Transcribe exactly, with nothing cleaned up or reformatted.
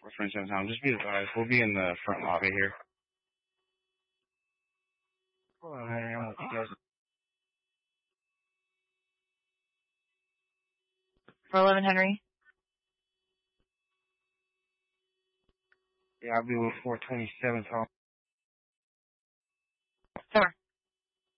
for French Town. Just be advised, we'll be in the front lobby here. Hold on, Henry, I'm with you guys. four eleven Henry. Yeah, I'll be with four twenty-seven, Tom.